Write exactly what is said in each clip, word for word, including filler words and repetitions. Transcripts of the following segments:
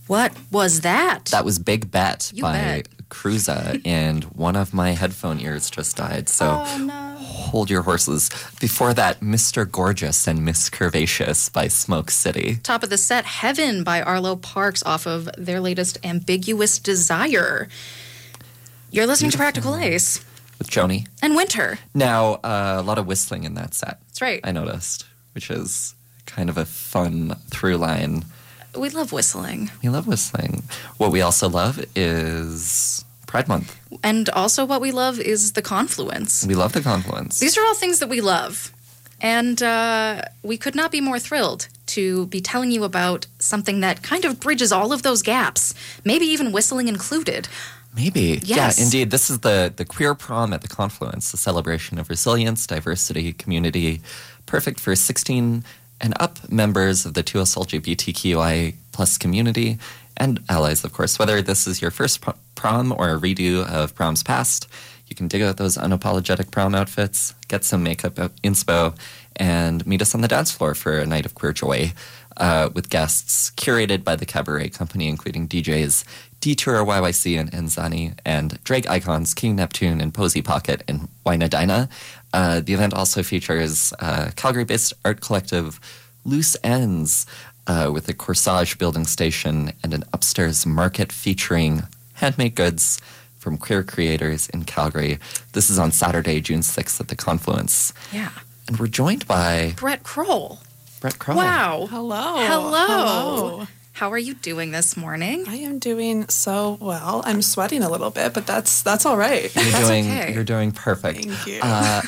What was that? That was Big Bet You by bet. Cruza, and one of my headphone ears just died, so Oh, no. hold your horses. Before that, Mister Gorgeous and Miss Curvaceous by Smoke City. Top of the set, Heaven by Arlo Parks off of their latest Ambiguous Desire. You're listening Beautiful. to Practical Ace. With Joni. And Winter. Now, uh, a lot of whistling in that set. That's right. I noticed, which is kind of a fun through line. We love whistling. We love whistling. What we also love is Pride Month. And also what we love is the confluence. We love the confluence. These are all things that we love. And uh, we could not be more thrilled to be telling you about something that kind of bridges all of those gaps, maybe even whistling included. Maybe. Yes. Yeah, indeed. This is the, the Queer Prom at the Confluence, a celebration of resilience, diversity, community, perfect for sixteen and up members of the two S L G B T Q I A plus community and allies, of course. Whether this is your first pr- prom or a redo of proms past, you can dig out those unapologetic prom outfits, get some makeup inspo, and meet us on the dance floor for a night of queer joy uh, with guests curated by the Cabaret Company, including D Js Detour Y Y C and Enzani, and drag icons King Neptune and Posy Pocket and Wina Dinah. Uh, the event also features uh, Calgary-based art collective Loose Ends uh, with a corsage building station and an upstairs market featuring handmade goods from queer creators in Calgary. This is on Saturday, June sixth at the Confluence. Yeah. And we're joined by Brett Kroll. Brett Kroll. Wow. Hello. Hello. Hello. How are you doing this morning? I am doing so well. I'm sweating a little bit, but that's that's all right. You're That's doing okay. you're doing perfect. Thank you. Uh,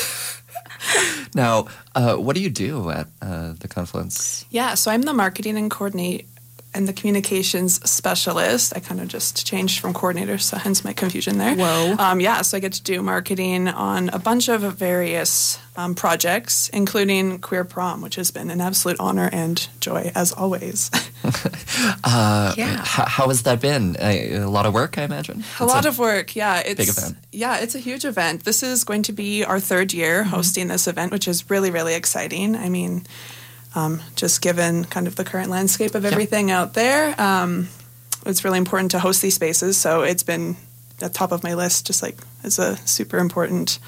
now, uh, what do you do at uh, the Confluence? Yeah, so I'm the marketing and coordinate and the communications specialist. I kind of just changed from coordinator, so hence my confusion there. Whoa. Um, yeah, so I get to do marketing on a bunch of various um, projects, including Queer Prom, which has been an absolute honor and joy, as always. Uh, Yeah. h- how has that been? A, a lot of work, I imagine. A lot of work, yeah. It's big event. Yeah, it's a huge event. This is going to be our third year hosting this event, which is really, really exciting. I mean, um, just given kind of the current landscape of everything out there, um, it's really important to host these spaces. So it's been at the top of my list, just like it's a super important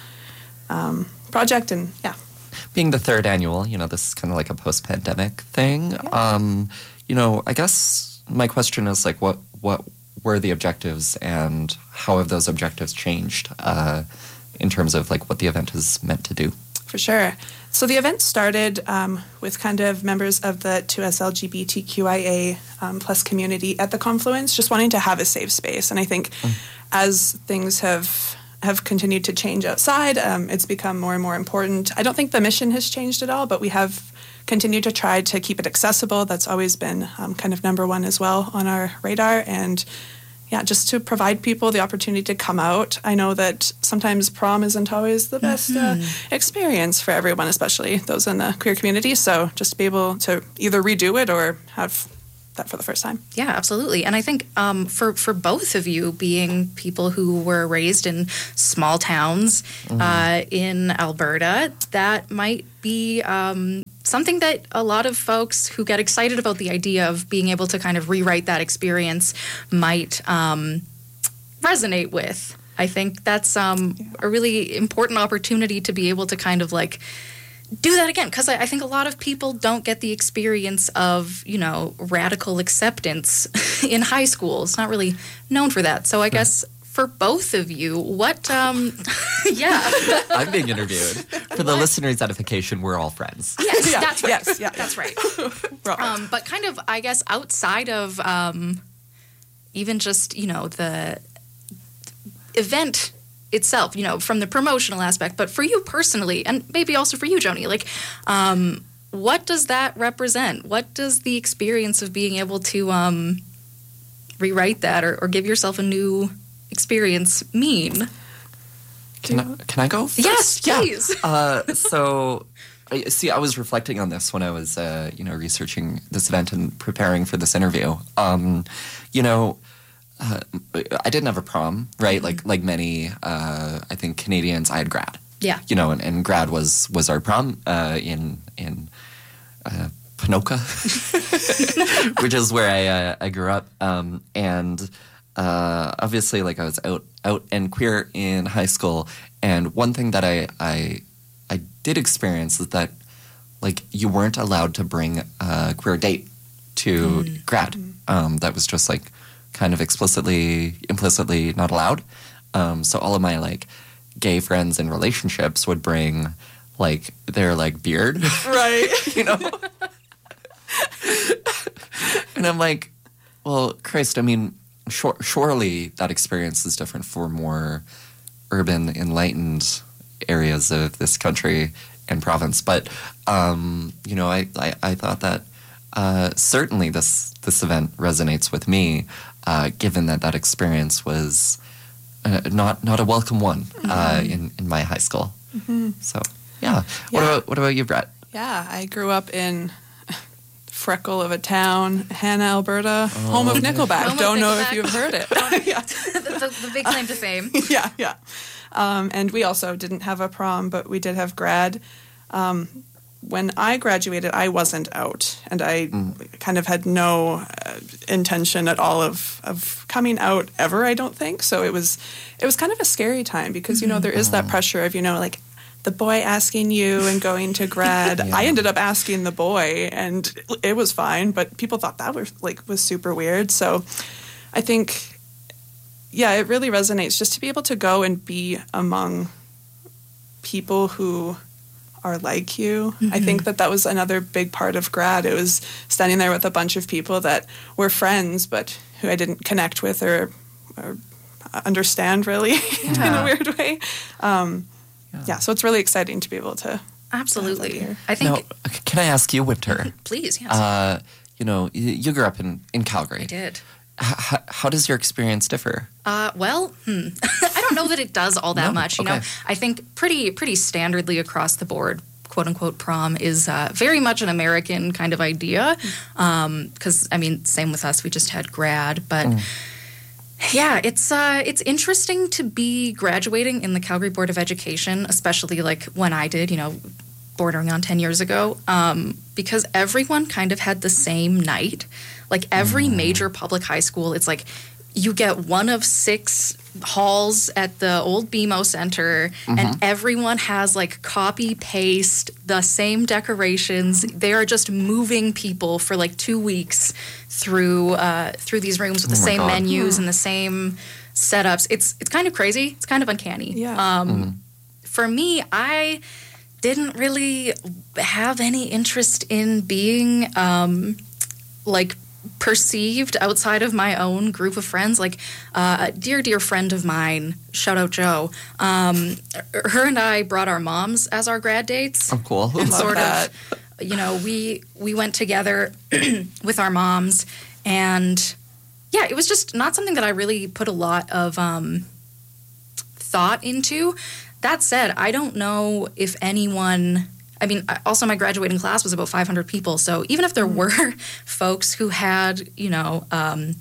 um, project. And yeah. Being the third annual, you know, this is kind of like a post-pandemic thing. Um, you know, I guess my question is like, what what were the objectives and how have those objectives changed uh, in terms of like what the event is meant to do? For sure. So the event started um, with kind of members of the two S L G B T Q I A um, plus community at the Confluence, just wanting to have a safe space. And I think mm. as things have have continued to change outside, um, it's become more and more important. I don't think the mission has changed at all, but we have continued to try to keep it accessible. That's always been um, kind of number one as well on our radar. And yeah, just to provide people the opportunity to come out. I know that sometimes prom isn't always the best mm-hmm. uh, experience for everyone, especially those in the queer community. So just to be able to either redo it or have that for the first time. Yeah, absolutely. And I think um, for, for both of you being people who were raised in small towns mm-hmm. uh, in Alberta, that might be um, something that a lot of folks who get excited about the idea of being able to kind of rewrite that experience might um, resonate with. I think that's um, yeah. a really important opportunity to be able to kind of like do that again, because I, I think a lot of people don't get the experience of, you know, radical acceptance in high school. It's not really known for that. So I guess for both of you, what, um, yeah. I'm being interviewed. For the listeners' edification, we're all friends. Yes, yeah, that's right. Yes, yeah. That's right. um, but kind of, I guess, outside of um, even just, you know, the event itself, you know, from the promotional aspect, but for you personally, and maybe also for you, Joni, like, um, what does that represent? What does the experience of being able to um, rewrite that or, or give yourself a new experience mean? Can I, can I go first? Yes, please. Yeah. Uh, so, see, I was reflecting on this when I was, uh, you know, researching this event and preparing for this interview. Um, you know, Uh, I didn't have a prom, right? Like like many, uh, I think Canadians, I had grad. Yeah. You know, and, and grad was was our prom uh, in in uh, Ponoka, which is where I uh, I grew up, um, and uh, obviously, like I was out out and queer in high school, and one thing that I I I did experience is that like you weren't allowed to bring a queer date to mm. grad. Um, that was just like kind of explicitly, implicitly not allowed. Um, so all of my like gay friends in relationships would bring like their like beard, right? You know. And I'm like, well, Christ, I mean, sure, surely that experience is different for more urban, enlightened areas of this country and province. But, um, you know, I, I, I thought that uh, certainly this, this event resonates with me, uh, given that that experience was uh, not not a welcome one mm-hmm. uh, in, in my high school. Mm-hmm. So, yeah. yeah. What about, what about you, Brett? Yeah, I grew up in freckle of a town, Hannah, Alberta, oh. home of Nickelback. Home Don't of know Nickelback. If you've heard it. yeah. the, the, the big claim to fame. yeah, yeah. Um, and we also didn't have a prom, but we did have grad. Um, when I graduated, I wasn't out, and I mm. kind of had no uh, intention at all of, of coming out ever, I don't think. So it was it was kind of a scary time because, you know, there is that pressure of, you know, like, the boy asking you and going to grad. yeah. I ended up asking the boy, and it was fine, but people thought that was like was super weird. So I think, yeah, it really resonates just to be able to go and be among people who are like you. Mm-hmm. I think that that was another big part of grad. It was standing there with a bunch of people that were friends, but who I didn't connect with or, or understand really yeah. in a weird way. Um, Yeah. yeah, so it's really exciting to be able to. Absolutely. To I think. Now, can I ask you, Winter? Please, yes. Uh, you know, you grew up in, in Calgary. I did. H- how does your experience differ? Uh, well, hmm. I don't know that it does all that no? much. You okay. know, I think pretty pretty standardly across the board, quote unquote, prom is uh, very much an American kind of idea. Because um, I mean, same with us. We just had grad, but. Mm. Yeah, it's uh, it's interesting to be graduating in the Calgary Board of Education, especially like when I did, you know, bordering on ten years ago, um, because everyone kind of had the same night. Like every mm. major public high school, it's like you get one of six halls at the old B M O Center, mm-hmm. and everyone has like copy paste the same decorations. They are just moving people for like two weeks through uh, through these rooms with the oh same God. menus mm. and the same setups. It's it's kind of crazy. It's kind of uncanny. Yeah. Um, mm. For me, I didn't really have any interest in being um, like. perceived outside of my own group of friends. Like uh, a dear, dear friend of mine, shout out Joe, um, her and I brought our moms as our grad dates. Oh, cool. And Love sort that. of, you know, we, we went together with our moms, and yeah, it was just not something that I really put a lot of um, thought into. That said, I don't know if anyone... I mean, also my graduating class was about five hundred people. So even if there were folks who had, you know, um,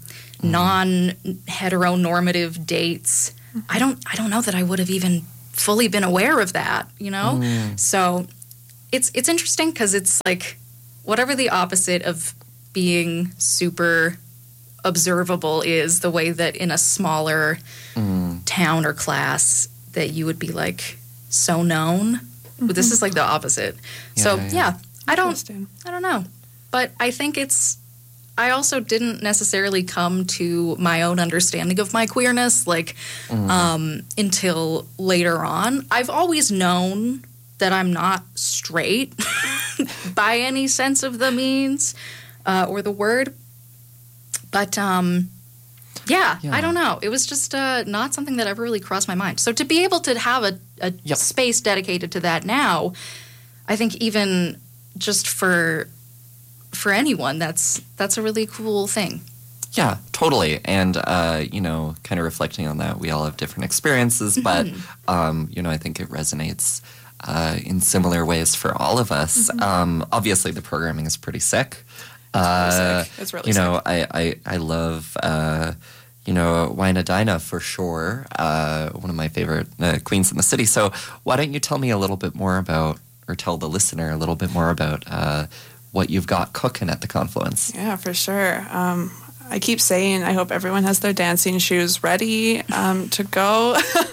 non-heteronormative dates, I don't, I don't know that I would have even fully been aware of that, you know? Mm. So it's it's interesting because it's like whatever the opposite of being super observable is, the way that in a smaller mm. town or class that you would be like so known. But this is like the opposite. Yeah, so yeah, yeah, I don't, I don't know. But I think it's, I also didn't necessarily come to my own understanding of my queerness like mm. um, until later on. I've always known that I'm not straight by any sense of the means uh, or the word. But um, yeah, yeah, I don't know. It was just uh, not something that ever really crossed my mind. So to be able to have a, a yep. space dedicated to that now, I think even just for for anyone, that's that's a really cool thing. Yeah, totally. And, uh, you know, kind of reflecting on that, we all have different experiences, but, um, you know, I think it resonates uh, in similar ways for all of us. Mm-hmm. Um, obviously, the programming is pretty sick. It's uh, really sick. It's really you know, sick. I, I, I love... Uh, You know, Wina Dinah for sure, uh, one of my favorite uh, queens in the city. So why don't you tell me a little bit more about, or tell the listener a little bit more about uh, what you've got cooking at the Confluence. Yeah, for sure. Um, I keep saying I hope everyone has their dancing shoes ready um, to go.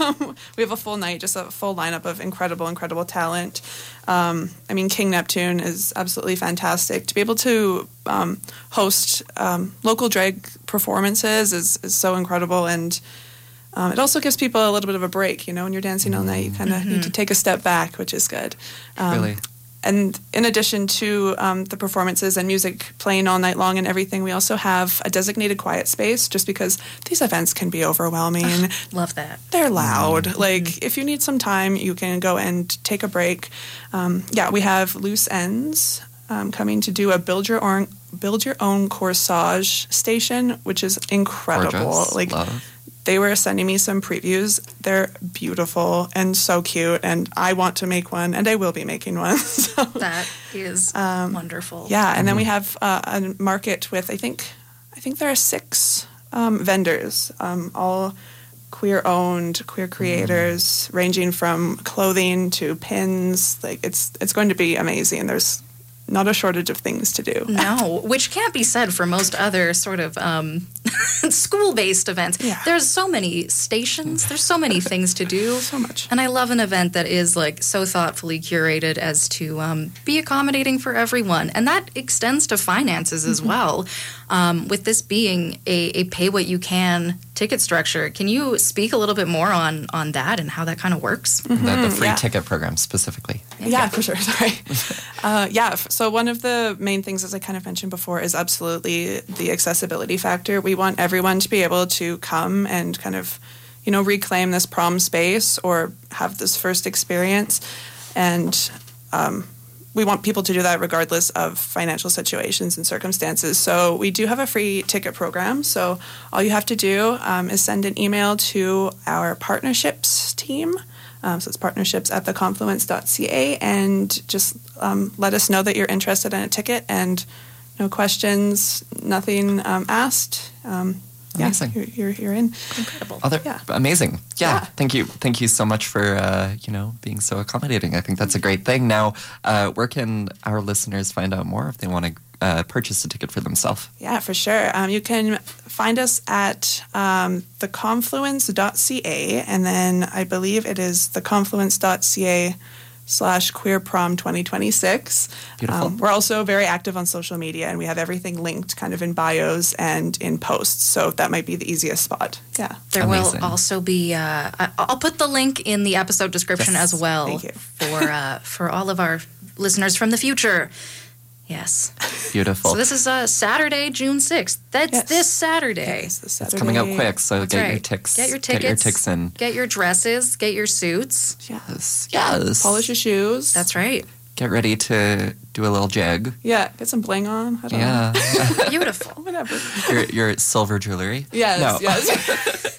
We have a full night, just a full lineup of incredible, incredible talent. Um, I mean, King Neptune is absolutely fantastic. To be able to um, host um, local drag performances is, is so incredible, and um, it also gives people a little bit of a break. You know, when you're dancing all night, you kind of mm-hmm. need to take a step back, which is good. Um, really. And in addition to um, the performances and music playing all night long and everything, we also have a designated quiet space just because these events can be overwhelming. Love that. They're loud. Mm-hmm. Like, if you need some time, you can go and take a break. Um, yeah, we have Loose Ends um, coming to do a build your own build your own corsage station, which is incredible. Gorgeous. Like. Love. They were sending me some previews. They're beautiful and so cute, and I want to make one, and I will be making one. So, that is um, wonderful. Yeah, and mm-hmm. then we have uh, a market with I think I think there are six um, vendors, um, all queer-owned, queer creators, mm-hmm. ranging from clothing to pins. Like it's it's going to be amazing. There's not a shortage of things to do. No, which can't be said for most other sort of um, school-based events. Yeah. There's so many stations. There's so many things to do. So much. And I love an event that is like so thoughtfully curated as to um, be accommodating for everyone. And that extends to finances as mm-hmm. well. Um, with this being a, a pay-what-you-can ticket structure, can you speak a little bit more on, on that and how that kind of works? Mm-hmm. The, the free yeah. ticket program specifically. Yeah, yeah, for sure. Sorry. uh, yeah, so one of the main things, as I kind of mentioned before, is absolutely the accessibility factor. We want everyone to be able to come and kind of, you know, reclaim this prom space or have this first experience. And um, we want people to do that regardless of financial situations and circumstances. So we do have a free ticket program. So all you have to do um, is send an email to our partnerships team. Um, so it's partnerships at the confluence dot c a, and just um, let us know that you're interested in a ticket, and no questions, nothing um, asked. Um, Amazing. Yeah, you're, you're, you're in. Incredible. Other, yeah. Amazing. Yeah. Yeah. Thank you. Thank you so much for, uh, you know, being so accommodating. I think that's a great thing. Now, uh, where can our listeners find out more if they want to uh, purchase a ticket for themselves? Yeah, for sure. Um, you can find us at um, the confluence dot c a, and then I believe it is the confluence dot c a slash queer prom twenty twenty-six. Beautiful. Um, we're also very active on social media, and we have everything linked kind of in bios and in posts, so that might be the easiest spot. Yeah. There Amazing. will also be, uh, I'll put the link in the episode description Yes. as well. Thank you. for uh, for all of our listeners from the future. Yes. Beautiful. So this is uh, Saturday, June sixth. That's Yes. this Saturday. Yes, this It's Saturday. coming up quick, so That's get right. your ticks. Get your tickets. Get your ticks in. Get your dresses. Get your suits. Yes. Yes. Polish your shoes. That's right. Get ready to do a little jig. Yeah, get some bling on. I don't Yeah. know. Beautiful. Whatever. your, your silver jewelry. Yes, No. yes.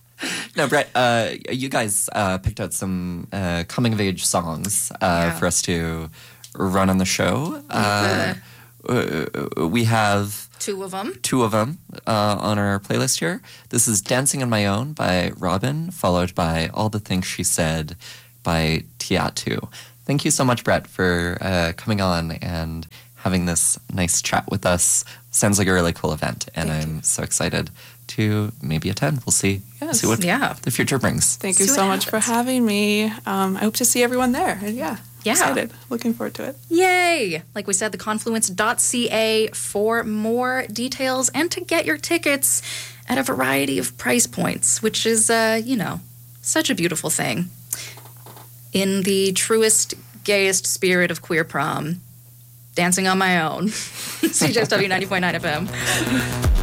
No, Brett, uh, you guys uh, picked out some uh, coming-of-age songs uh, Yeah. for us to run on the show. Uh, uh, we have Two of them. two of them uh, on our playlist here. This is Dancing on My Own by Robin, followed by All the Things She Said by Tiatu. Thank you so much, Brett, for uh, coming on and having this nice chat with us. Sounds like a really cool event, and Thank I'm so excited to maybe attend. We'll see, Yes. see what Yeah. the future brings. Thank you See what so much for happens. having me. Um, I hope to see everyone there. And yeah, Yeah. excited. Looking forward to it. Yay! Like we said, the confluence dot c a for more details and to get your tickets at a variety of price points, which is, uh, you know, such a beautiful thing. In the truest, gayest spirit of queer prom, dancing on my own. C J S W ninety point nine F M.